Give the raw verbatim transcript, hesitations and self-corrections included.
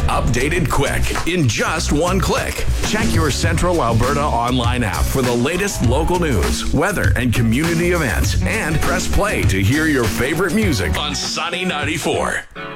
Updated quick in just one click. Check your Central Alberta online app for the latest local news, weather, and community events. And press play to hear your favorite music on Sunny ninety-four.